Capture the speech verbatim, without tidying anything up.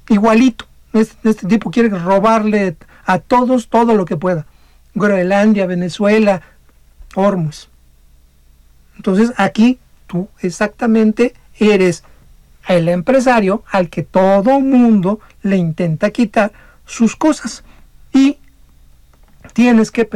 igualito. Este, este tipo quiere robarle a todos todo lo que pueda. Groenlandia, Venezuela, Hormuz. Entonces aquí tú exactamente eres el empresario al que todo mundo le intenta quitar sus cosas. Y tienes que